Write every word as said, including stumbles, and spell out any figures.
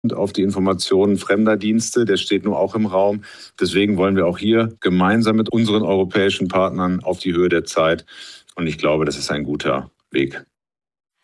Und auf die Informationen fremder Dienste, der steht nur auch im Raum. Deswegen wollen wir auch hier gemeinsam mit unseren europäischen Partnern auf die Höhe der Zeit. Und ich glaube, das ist ein guter Weg.